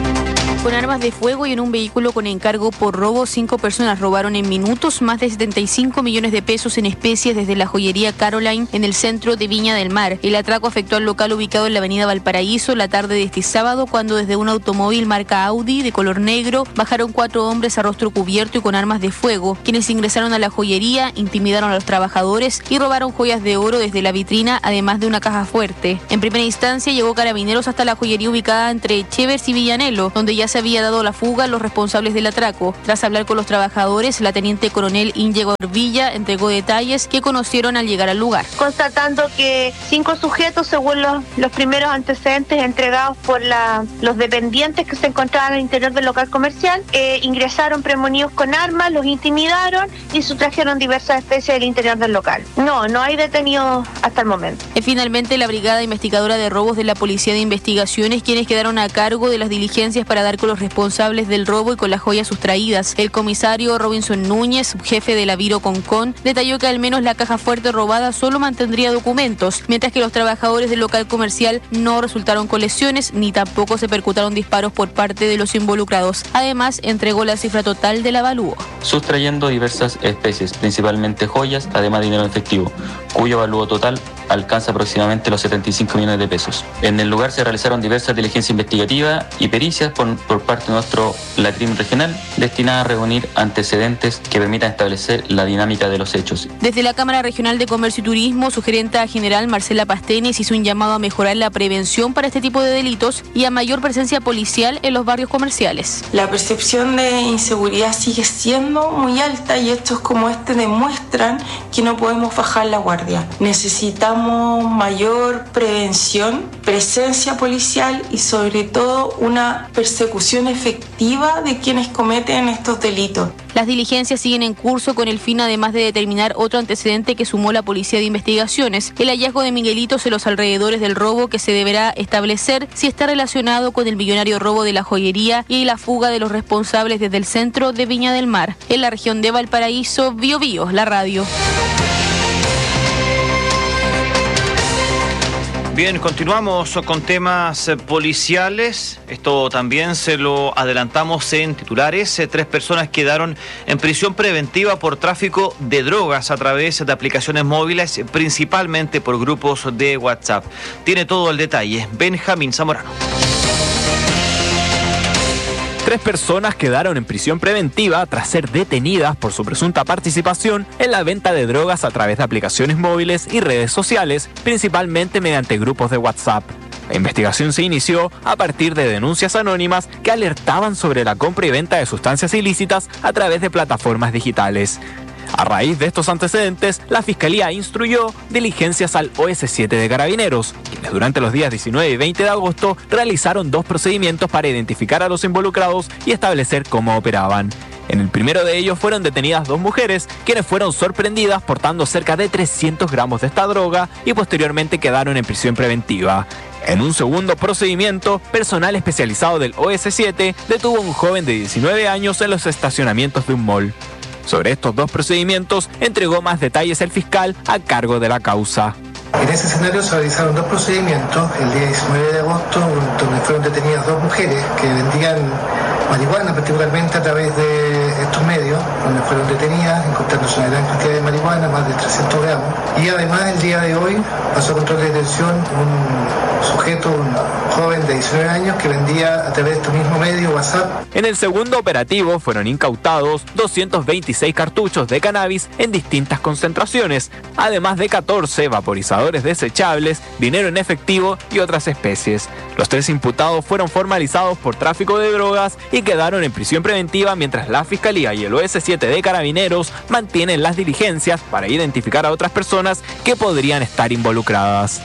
Con armas de fuego y en un vehículo con encargo por robo, 5 personas robaron en minutos más de 75 millones de pesos en especies desde la joyería Caroline en el centro de Viña del Mar. El atraco afectó al local ubicado en la avenida Valparaíso la tarde de este sábado, cuando desde un automóvil marca Audi de color negro bajaron 4 hombres a rostro cubierto y con armas de fuego, quienes ingresaron a la joyería, intimidaron a los trabajadores y robaron joyas de oro desde la vitrina, además de una caja fuerte. En primera instancia llegó Carabineros hasta la joyería ubicada entre Chevers y Villanelo, donde ya se había dado la fuga a los responsables del atraco. Tras hablar con los trabajadores, la teniente coronel Íñigo Villa entregó detalles que conocieron al llegar al lugar.
Constatando que 5 sujetos, según los primeros antecedentes entregados por los dependientes que se encontraban al interior del local comercial, ingresaron premonidos con armas, los intimidaron y sustrajeron diversas especies del interior del local. No hay detenidos hasta el momento.
Finalmente, la Brigada Investigadora de Robos de la Policía de Investigaciones, quienes quedaron a cargo de las diligencias para dar con los responsables del robo y con las joyas sustraídas. El comisario Robinson Núñez, jefe de la Viro Concón, detalló que al menos la caja fuerte robada solo mantendría documentos, mientras que los trabajadores del local comercial no resultaron con lesiones ni tampoco se percutaron disparos por parte de los involucrados. Además, entregó la cifra total del avalúo.
Sustrayendo diversas especies, principalmente joyas, además de dinero en efectivo, cuyo avalúo total alcanza aproximadamente los 75 millones de pesos. En el lugar se realizaron diversas diligencias investigativas y pericias por parte de nuestro LACRIM regional, destinada a reunir antecedentes que permitan establecer la dinámica de los hechos.
Desde la Cámara Regional de Comercio y Turismo, su gerenta general Marcela Pastenes hizo un llamado a mejorar la prevención para este tipo de delitos y a mayor presencia policial en los barrios comerciales.
La percepción de inseguridad sigue siendo muy alta y hechos como este demuestran que no podemos bajar la guardia. Necesitamos mayor prevención, presencia policial y sobre todo una persecución efectiva de quienes cometen estos delitos.
Las diligencias siguen en curso con el fin además de determinar otro antecedente que sumó la Policía de Investigaciones, el hallazgo de Miguelitos en los alrededores del robo, que se deberá establecer si está relacionado con el millonario robo de la joyería y la fuga de los responsables desde el centro de Viña del Mar. En la región de Valparaíso, Bio Bio, la radio.
Bien, continuamos con temas policiales. Esto también se lo adelantamos en titulares. 3 personas quedaron en prisión preventiva por tráfico de drogas a través de aplicaciones móviles, principalmente por grupos de WhatsApp. Tiene todo el detalle Benjamín Zamorano.
3 personas quedaron en prisión preventiva tras ser detenidas por su presunta participación en la venta de drogas a través de aplicaciones móviles y redes sociales, principalmente mediante grupos de WhatsApp. La investigación se inició a partir de denuncias anónimas que alertaban sobre la compra y venta de sustancias ilícitas a través de plataformas digitales. A raíz de estos antecedentes, la Fiscalía instruyó diligencias al OS7 de Carabineros, quienes durante los días 19 y 20 de agosto realizaron 2 procedimientos para identificar a los involucrados y establecer cómo operaban. En el primero de ellos fueron detenidas 2 mujeres, quienes fueron sorprendidas portando cerca de 300 gramos de esta droga y posteriormente quedaron en prisión preventiva. En un segundo procedimiento, personal especializado del OS7 detuvo a un joven de 19 años en los estacionamientos de un mall. Sobre estos 2 procedimientos, entregó más detalles el fiscal a cargo de la causa.
En ese escenario se realizaron 2 procedimientos el día 19 de agosto, donde fueron detenidas 2 mujeres que vendían marihuana particularmente a través de estos medios, donde fueron detenidas, encontrándose una gran cantidad de marihuana, más de 300 gramos. Y además el día de hoy pasó a control de detención un sujeto, un joven de 19 años que vendía a través de este mismo medio, WhatsApp.
En el segundo operativo fueron incautados 226 cartuchos de cannabis en distintas concentraciones, además de 14 vaporizadores desechables, dinero en efectivo y otras especies. Los 3 imputados fueron formalizados por tráfico de drogas y quedaron en prisión preventiva mientras la Fiscalía y el OS7 de Carabineros mantienen las diligencias para identificar a otras personas que podrían estar involucradas.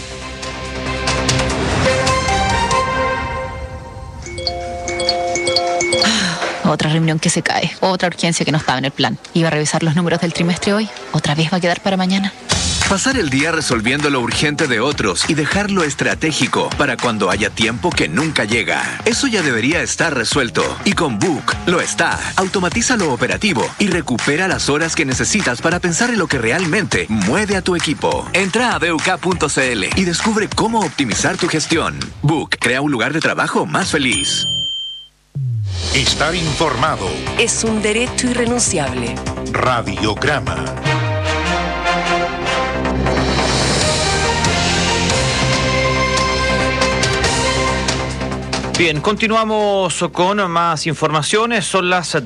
Otra reunión que se cae, otra urgencia que no estaba en el plan. Iba a revisar los números del trimestre hoy, otra vez va a quedar para mañana.
Pasar el día resolviendo lo urgente de otros y dejar lo estratégico para cuando haya tiempo que nunca llega. Eso ya debería estar resuelto. Y con Book lo está. Automatiza lo operativo y recupera las horas que necesitas para pensar en lo que realmente mueve a tu equipo. Entra a buk.cl y descubre cómo optimizar tu gestión. Book crea un lugar de trabajo más feliz.
Estar informado
es un derecho irrenunciable.
Radiograma.
Bien, continuamos con más informaciones. Son las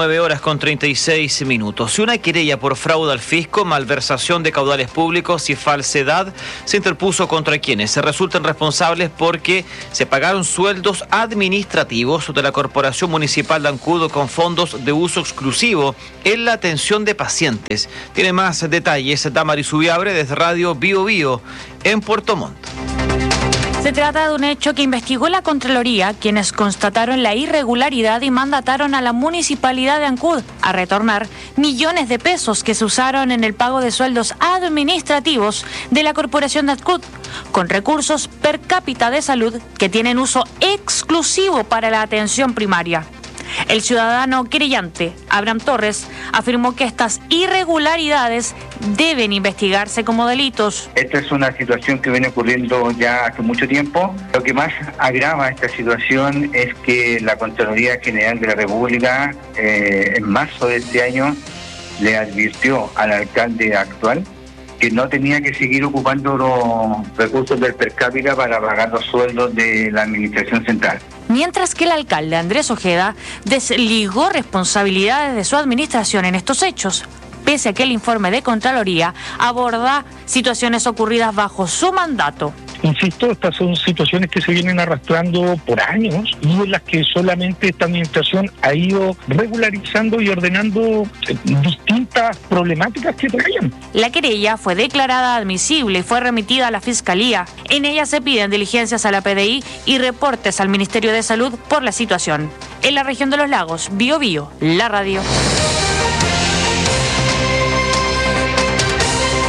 19:36. Si una querella por fraude al fisco, malversación de caudales públicos y falsedad se interpuso contra quienes se resultan responsables porque se pagaron sueldos administrativos de la Corporación Municipal de Ancud con fondos de uso exclusivo en la atención de pacientes. Tiene más detalles Damaris Ubiabre desde Radio Bio Bio en Puerto Montt.
Se trata de un hecho que investigó la Contraloría, quienes constataron la irregularidad y mandataron a la Municipalidad de Ancud a retornar millones de pesos que se usaron en el pago de sueldos administrativos de la Corporación de Ancud, con recursos per cápita de salud que tienen uso exclusivo para la atención primaria. El ciudadano querellante, Abraham Torres, afirmó que estas irregularidades deben investigarse como delitos.
Esta es una situación que viene ocurriendo ya hace mucho tiempo. Lo que más agrava esta situación es que la Contraloría General de la República en marzo de este año le advirtió al alcalde actual que no tenía que seguir ocupando los recursos del per cápita para pagar los sueldos de la administración central.
Mientras que el alcalde Andrés Ojeda desligó responsabilidades de su administración en estos hechos, pese a que el informe de Contraloría aborda situaciones ocurridas bajo su mandato.
Insisto, estas son situaciones que se vienen arrastrando por años y en las que solamente esta administración ha ido regularizando y ordenando distintas problemáticas que traían.
La querella fue declarada admisible y fue remitida a la Fiscalía. En ella se piden diligencias a la PDI y reportes al Ministerio de Salud por la situación. En la región de los lagos, Bio Bio, la radio.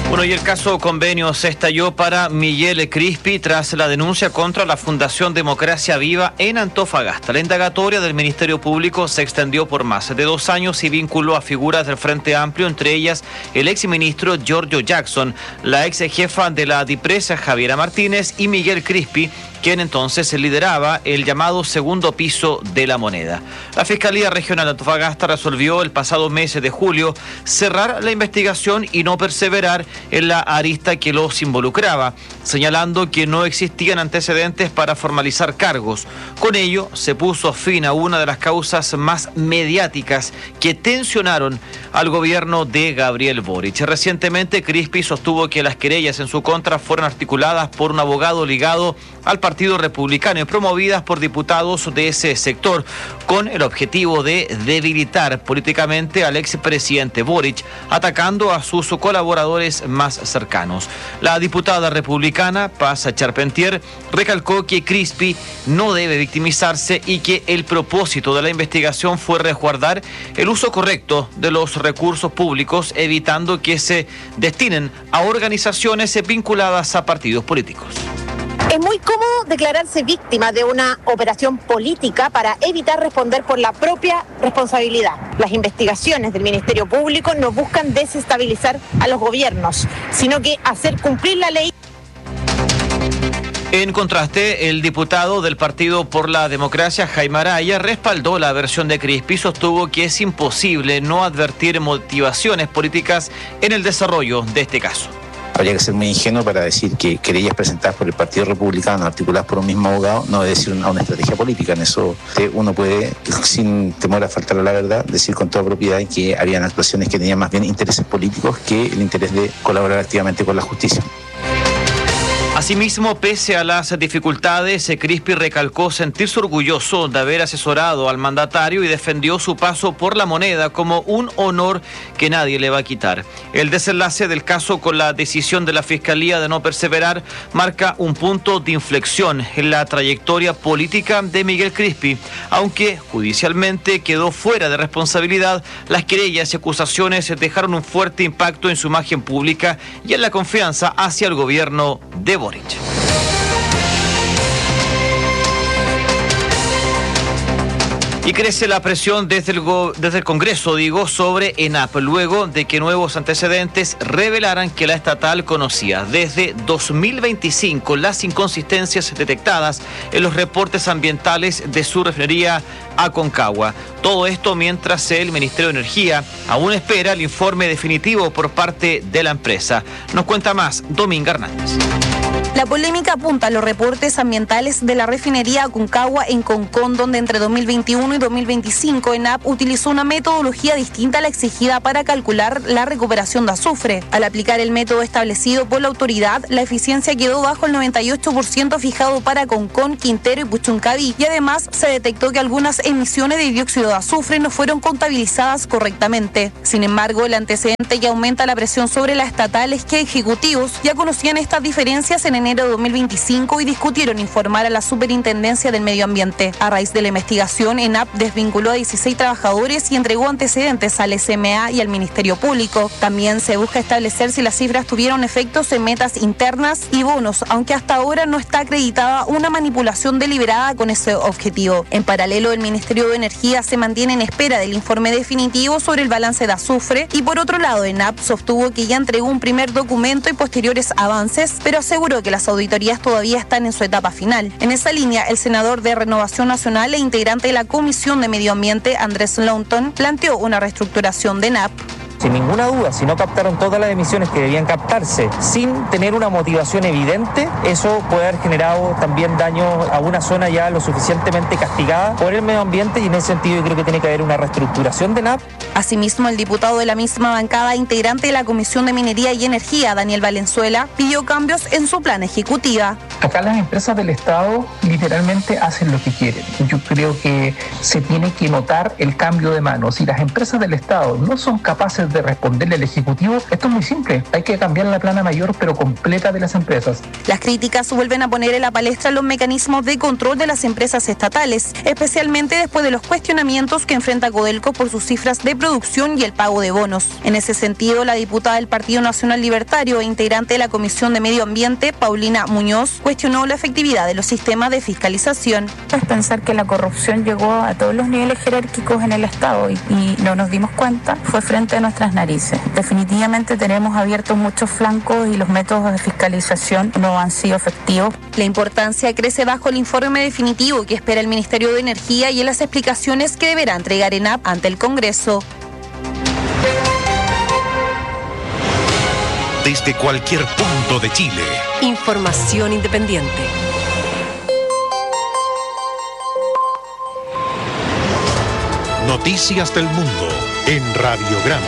Bueno, y el caso convenio se estalló para Miguel Crispi tras la denuncia contra la Fundación Democracia Viva en Antofagasta. La indagatoria del Ministerio Público se extendió por más de 2 años y vinculó a figuras del Frente Amplio, entre ellas el exministro Giorgio Jackson, la ex jefa de la DIPRES, Javiera Martínez, y Miguel Crispi, quien entonces lideraba el llamado segundo piso de la moneda. La Fiscalía Regional de Antofagasta resolvió el pasado mes de julio cerrar la investigación y no perseverar en la arista que los involucraba, señalando que no existían antecedentes para formalizar cargos. Con ello se puso fin a una de las causas más mediáticas que tensionaron al gobierno de Gabriel Boric. Recientemente Crispi sostuvo que las querellas en su contra fueron articuladas por un abogado ligado al Partido Republicano y promovidas por diputados de ese sector, con el objetivo de debilitar políticamente al expresidente Boric, atacando a sus colaboradores más cercanos. La diputada republicana Paz Charpentier recalcó que Crispi no debe victimizarse y que el propósito de la investigación fue resguardar el uso correcto de los recursos públicos, evitando que se destinen a organizaciones vinculadas a partidos políticos.
Es muy cómodo declararse víctima de una operación política para evitar responder por la propia responsabilidad. Las investigaciones del Ministerio Público no buscan desestabilizar a los gobiernos, sino que hacer cumplir la ley.
En contraste, el diputado del Partido por la Democracia, Jaime Araya, respaldó la versión de Crispi y sostuvo que es imposible no advertir motivaciones políticas en el desarrollo de este caso.
Habría que ser muy ingenuo para decir que querellas presentadas por el Partido Republicano, articuladas por un mismo abogado, no obedecen a una estrategia política. En eso uno puede, sin temor a faltar a la verdad, decir con toda propiedad que habían actuaciones que tenían más bien intereses políticos que el interés de colaborar activamente con la justicia.
Asimismo, pese a las dificultades, Crispi recalcó sentirse orgulloso de haber asesorado al mandatario y defendió su paso por la moneda como un honor que nadie le va a quitar. El desenlace del caso con la decisión de la Fiscalía de no perseverar marca un punto de inflexión en la trayectoria política de Miguel Crispi. Aunque judicialmente quedó fuera de responsabilidad, las querellas y acusaciones dejaron un fuerte impacto en su imagen pública y en la confianza hacia el gobierno de Boric. Y crece la presión desde el Congreso, sobre ENAP, luego de que nuevos antecedentes revelaran que la estatal conocía desde 2025 las inconsistencias detectadas en los reportes ambientales de su refinería Aconcagua. Todo esto mientras el Ministerio de Energía aún espera el informe definitivo por parte de la empresa. Nos cuenta más Dominga Hernández.
La polémica apunta a los reportes ambientales de la refinería Aconcagua en Concón, donde entre 2021 y 2025 ENAP utilizó una metodología distinta a la exigida para calcular la recuperación de azufre. Al aplicar el método establecido por la autoridad, la eficiencia quedó bajo el 98% fijado para Concón, Quintero y Puchuncaví, y además se detectó que algunas emisiones de dióxido de azufre no fueron contabilizadas correctamente. Sin embargo, el antecedente que aumenta la presión sobre la estatal es que ejecutivos ya conocían estas diferencias en enero de 2025 y discutieron informar a la Superintendencia del Medio Ambiente. A raíz de la investigación, ENAP desvinculó a 16 trabajadores y entregó antecedentes al SMA y al Ministerio Público. También se busca establecer si las cifras tuvieron efectos en metas internas y bonos, aunque hasta ahora no está acreditada una manipulación deliberada con ese objetivo. En paralelo, el Ministerio de Energía se mantiene en espera del informe definitivo sobre el balance de azufre y por otro lado, ENAP sostuvo que ya entregó un primer documento y posteriores avances, pero aseguró que las auditorías todavía están en su etapa final. En esa línea, el senador de Renovación Nacional e integrante de la Comisión de Medio Ambiente, Andrés Longton, planteó una reestructuración de ENAP.
Sin ninguna duda, si no captaron todas las emisiones que debían captarse sin tener una motivación evidente, eso puede haber generado también daño a una zona ya lo suficientemente castigada por el medio ambiente, y en ese sentido yo creo que tiene que haber una reestructuración de ENAP.
Asimismo, el diputado de la misma bancada, integrante de la Comisión de Minería y Energía, Daniel Valenzuela, pidió cambios en su plan ejecutiva.
Acá las empresas del Estado literalmente hacen lo que quieren. Yo creo que se tiene que notar el cambio de manos. Si las empresas del Estado no son capaces condiciones de responderle al Ejecutivo. Esto es muy simple, hay que cambiar la plana mayor pero completa de las empresas.
Las críticas vuelven a poner en la palestra los mecanismos de control de las empresas estatales, especialmente después de los cuestionamientos que enfrenta Codelco por sus cifras de producción y el pago de bonos. En ese sentido, la diputada del Partido Nacional Libertario e integrante de la Comisión de Medio Ambiente, Paulina Muñoz, cuestionó la efectividad de los sistemas de fiscalización.
Es pensar que la corrupción llegó a todos los niveles jerárquicos en el Estado y no nos dimos cuenta, fue frente a nuestras narices. Definitivamente tenemos abiertos muchos flancos y los métodos de fiscalización no han sido efectivos.
La importancia crece bajo el informe definitivo que espera el Ministerio de Energía y en las explicaciones que deberá entregar ENAP ante el Congreso.
Desde cualquier punto de Chile.
Información independiente.
Noticias del mundo en Radiograma.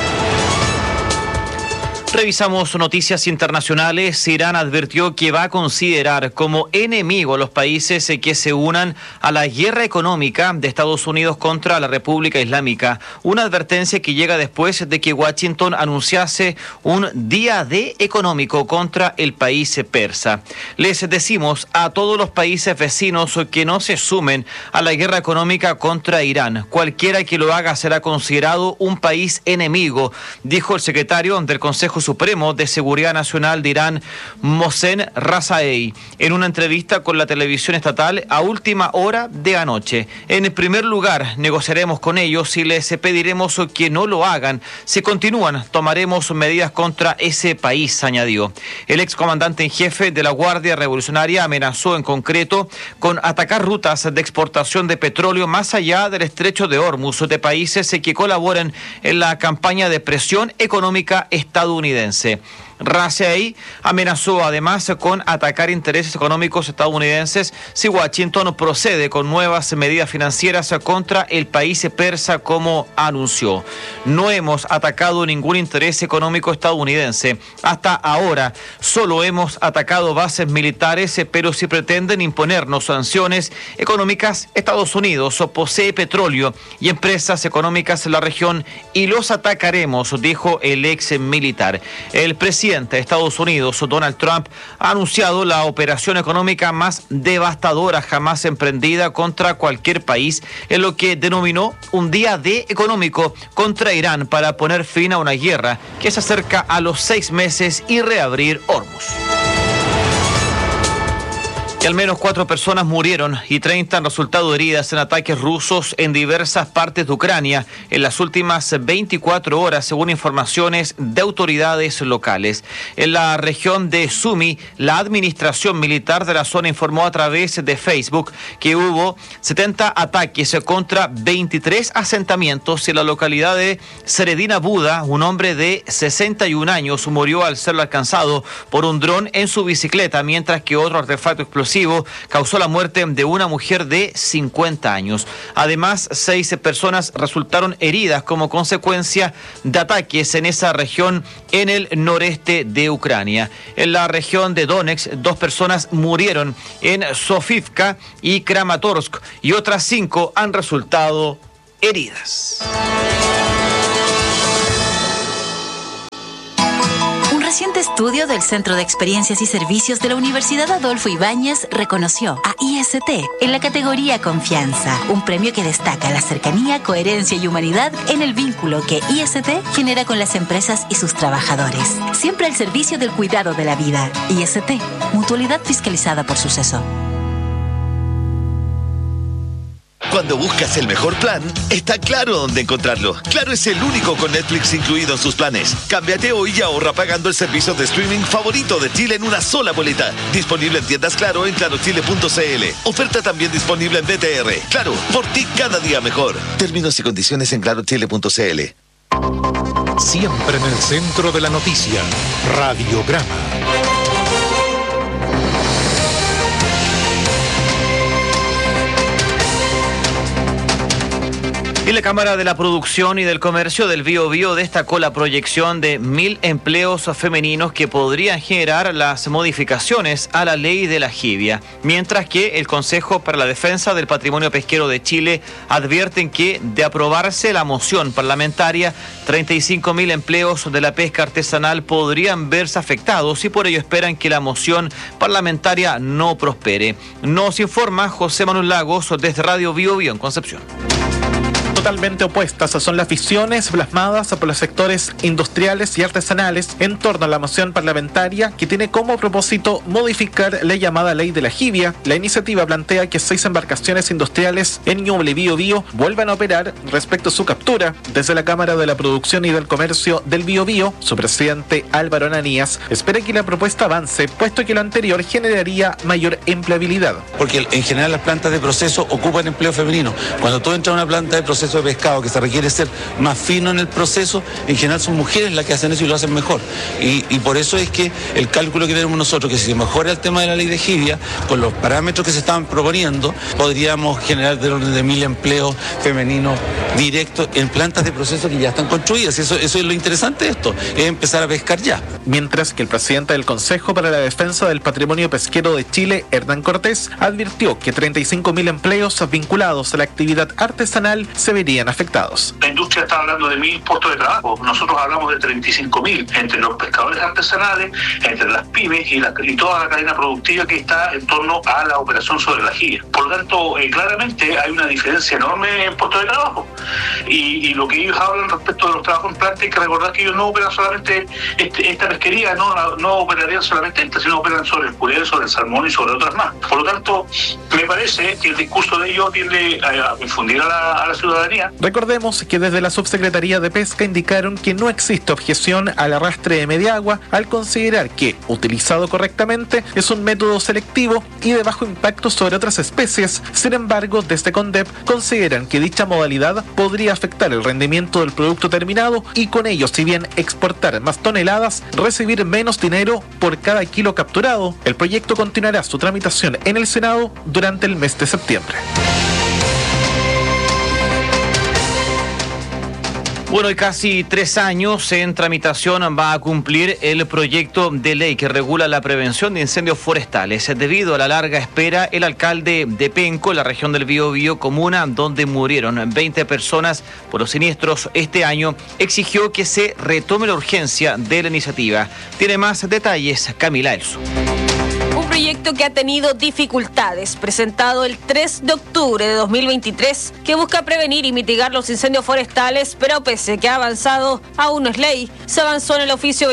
Revisamos noticias internacionales. Irán advirtió que va a considerar como enemigo a los países que se unan a la guerra económica de Estados Unidos contra la República Islámica. Una advertencia que llega después de que Washington anunciase un día D económico contra el país persa. Les decimos a todos los países vecinos que no se sumen a la guerra económica contra Irán. Cualquiera que lo haga será considerado un país enemigo, dijo el secretario del Consejo Supremo de Seguridad Nacional de Irán, Mohsen Razaei, en una entrevista con la televisión estatal a última hora de anoche. En el primer lugar, negociaremos con ellos y les pediremos que no lo hagan. Si continúan, tomaremos medidas contra ese país, añadió. El excomandante en jefe de la Guardia Revolucionaria amenazó en concreto con atacar rutas de exportación de petróleo más allá del estrecho de Hormuz de países que colaboren en la campaña de presión económica estadounidense. Razaei amenazó además con atacar intereses económicos estadounidenses si Washington procede con nuevas medidas financieras contra el país persa, como anunció. No hemos atacado ningún interés económico estadounidense. Hasta ahora solo hemos atacado bases militares, pero si pretenden imponernos sanciones económicas, Estados Unidos posee petróleo y empresas económicas en la región y los atacaremos, dijo el ex militar. El presidente de Estados Unidos, Donald Trump, ha anunciado la operación económica más devastadora jamás emprendida contra cualquier país, en lo que denominó un día D económico contra Irán para poner fin a una guerra que se acerca a los 6 meses y reabrir Hormuz. Y al menos 4 personas murieron y 30 han resultado heridas en ataques rusos en diversas partes de Ucrania en las últimas 24 horas, según informaciones de autoridades locales. En la región de Sumy, la administración militar de la zona informó a través de Facebook que hubo 70 ataques contra 23 asentamientos en la localidad de Seredina Buda. Un hombre de 61 años murió al ser alcanzado por un dron en su bicicleta, mientras que otro artefacto explosivo causó la muerte de una mujer de 50 años. Además, 6 personas resultaron heridas como consecuencia de ataques en esa región en el noreste de Ucrania. En la región de Donetsk, 2 personas murieron en Sofivka y Kramatorsk y otras 5 han resultado heridas.
Un reciente estudio del Centro de Experiencias y Servicios de la Universidad Adolfo Ibáñez reconoció a IST en la categoría Confianza, un premio que destaca la cercanía, coherencia y humanidad en el vínculo que IST genera con las empresas y sus trabajadores, siempre al servicio del cuidado de la vida. IST, mutualidad fiscalizada por Suceso.
Cuando buscas el mejor plan, está Claro dónde encontrarlo. Claro es el único con Netflix incluido en sus planes. Cámbiate hoy y ahorra pagando el servicio de streaming favorito de Chile en una sola boleta. Disponible en tiendas Claro en clarochile.cl. Oferta también disponible en BTR. Claro, por ti cada día mejor. Términos y condiciones en clarochile.cl.
Siempre en el centro de la noticia. Radiograma.
Y la Cámara de la Producción y del Comercio del Biobío destacó la proyección de 1.000 empleos femeninos que podrían generar las modificaciones a la ley de la jibia, mientras que el Consejo para la Defensa del Patrimonio Pesquero de Chile advierten que, de aprobarse la moción parlamentaria, 35.000 empleos de la pesca artesanal podrían verse afectados y por ello esperan que la moción parlamentaria no prospere. Nos informa José Manuel Lagos desde Radio Biobío en Concepción.
Totalmente opuestas son las visiones plasmadas por los sectores industriales y artesanales en torno a la moción parlamentaria que tiene como propósito modificar la llamada ley de la jibia. La iniciativa plantea que 6 embarcaciones industriales en Ñuble y Biobío vuelvan a operar respecto a su captura. Desde la Cámara de la Producción y del Comercio del Biobío, su presidente Álvaro Ananías espera que la propuesta avance, puesto que lo anterior generaría mayor empleabilidad.
Porque en general las plantas de proceso ocupan empleo femenino. Cuando tú entras a una planta de proceso de pescado que se requiere ser más fino en el proceso, en general son mujeres las que hacen eso y lo hacen mejor. Y por eso es que el cálculo que tenemos nosotros, que si se mejora el tema de la ley de jibia, con los parámetros que se estaban proponiendo, podríamos generar del orden de 1.000 empleos femeninos directos en plantas de proceso que ya están construidas. Eso es lo interesante de esto, es empezar a pescar ya.
Mientras que el presidente del Consejo para la Defensa del Patrimonio Pesquero de Chile, Hernán Cortés, advirtió que 35.000 empleos vinculados a la actividad artesanal se verían afectados.
La industria está hablando de 1.000 puestos de trabajo, nosotros hablamos de 35.000, entre los pescadores artesanales, entre las pymes y toda la cadena productiva que está en torno a la operación sobre la jibia. Por lo tanto, claramente hay una diferencia enorme en puestos de trabajo. Y lo que ellos hablan respecto de los trabajos en planta, hay que recordar que ellos no operan solamente esta pesquería, no operarían solamente esta, sino operan sobre el puré, sobre el salmón y sobre otras más. Por lo tanto, me parece que el discurso de ellos tiende a infundir a la ciudadanía.
Recordemos que desde la Subsecretaría de Pesca indicaron que no existe objeción al arrastre de mediagua al considerar que, utilizado correctamente, es un método selectivo y de bajo impacto sobre otras especies. Sin embargo, desde CONDEP consideran que dicha modalidad podría afectar el rendimiento del producto terminado y con ello, si bien exportar más toneladas, recibir menos dinero por cada kilo capturado. El proyecto continuará su tramitación en el Senado durante el mes de septiembre.
Bueno, y casi 3 años en tramitación va a cumplir el proyecto de ley que regula la prevención de incendios forestales. Debido a la larga espera, el alcalde de Penco, la región del Biobío, comuna donde murieron 20 personas por los siniestros este año, exigió que se retome la urgencia de la iniciativa. Tiene más detalles Camila Elso.
Un proyecto que ha tenido dificultades, presentado el 3 de octubre de 2023, que busca prevenir y mitigar los incendios forestales, pero pese a que ha avanzado, aún no es ley. Se avanzó en el oficio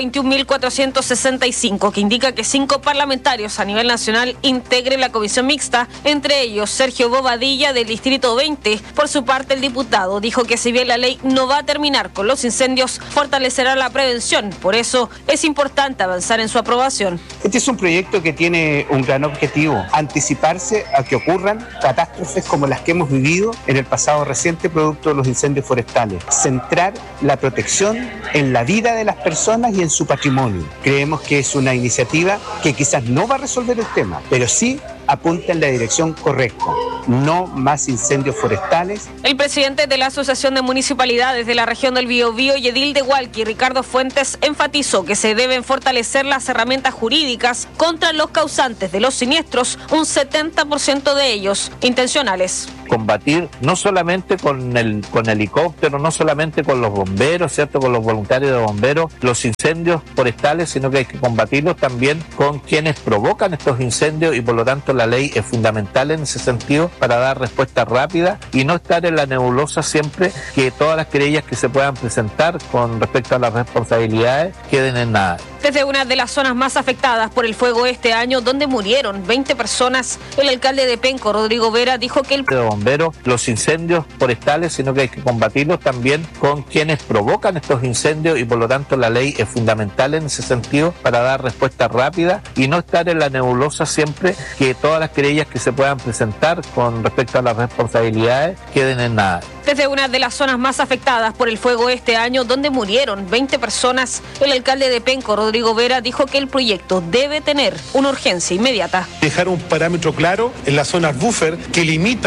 21.465, que indica que 5 parlamentarios a nivel nacional integren la comisión mixta, entre ellos Sergio Bobadilla del Distrito 20. Por su parte, el diputado dijo que si bien la ley no va a terminar con los incendios, fortalecerá la prevención. Por eso es importante avanzar en su aprobación.
Este es un proyecto que tiene un gran objetivo: anticiparse a que ocurran catástrofes como las que hemos vivido en el pasado reciente producto de los incendios forestales. Centrar la protección en la vida de las personas y en su patrimonio. Creemos que es una iniciativa que quizás no va a resolver el tema, pero sí apunta en la dirección correcta. No más incendios forestales.
El presidente de la Asociación de Municipalidades de la región del Biobío y edil de Hualqui, Ricardo Fuentes, enfatizó que se deben fortalecer las herramientas jurídicas contra los causantes de los siniestros, un 70% de ellos intencionales.
Combatir no solamente con helicóptero, no solamente con los bomberos, ¿cierto?, con los voluntarios de bomberos, los incendios forestales, sino que hay que combatirlos también con quienes provocan estos incendios y por lo tanto la ley es fundamental en ese sentido para dar respuesta rápida y no estar en la nebulosa siempre, que todas las querellas que se puedan presentar con respecto a las responsabilidades queden en nada.
Desde una de las zonas más afectadas por el fuego este año, donde murieron 20 personas, el alcalde de Penco, Rodrigo Vera, dijo que
los incendios forestales, sino que hay que combatirlos también con quienes provocan estos incendios y por lo tanto la ley es fundamental en ese sentido para dar respuesta rápida y no estar en la nebulosa siempre, que todas las querellas que se puedan presentar con respecto a las responsabilidades queden en nada.
Desde una de las zonas más afectadas por el fuego este año, donde murieron 20 personas, el alcalde de Penco, Rodrigo Vera, dijo que el proyecto debe tener una urgencia inmediata.
Dejar un parámetro claro en las zonas buffer que limita